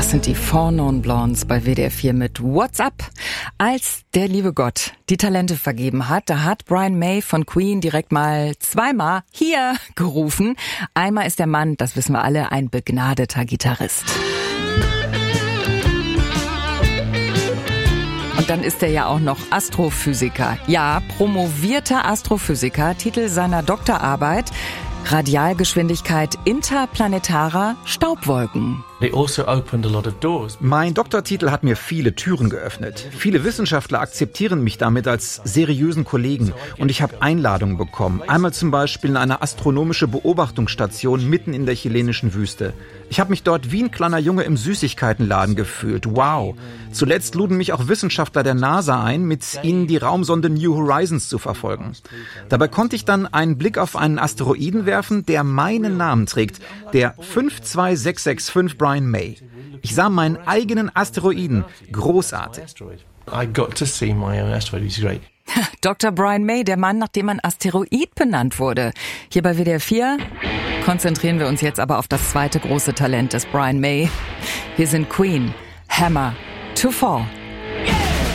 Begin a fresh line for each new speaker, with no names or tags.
Das sind die Four Non Blondes bei WDR 4 mit What's Up. Als der liebe Gott die Talente vergeben hat, da hat Brian May von Queen direkt mal zweimal hier gerufen. Einmal ist der Mann, das wissen wir alle, ein begnadeter Gitarrist. Und dann ist er ja auch noch Astrophysiker. Ja, promovierter Astrophysiker, Titel seiner Doktorarbeit: Radialgeschwindigkeit interplanetarer Staubwolken.
Mein Doktortitel hat mir viele Türen geöffnet. Viele Wissenschaftler akzeptieren mich damit als seriösen Kollegen und ich habe Einladungen bekommen. Einmal zum Beispiel in eine astronomische Beobachtungsstation mitten in der chilenischen Wüste. Ich habe mich dort wie ein kleiner Junge im Süßigkeitenladen gefühlt. Wow! Zuletzt luden mich auch Wissenschaftler der NASA ein, mit ihnen die Raumsonde New Horizons zu verfolgen. Dabei konnte ich dann einen Blick auf einen Asteroiden werfen, der meinen Namen trägt, der 52665 Brian May. Ich sah meinen eigenen Asteroiden. Großartig.
Dr. Brian May, der Mann, nach dem ein Asteroid benannt wurde. Hier bei WDR 4 konzentrieren wir uns jetzt aber auf das zweite große Talent des Brian May. Wir sind Queen. Hammer to Fall.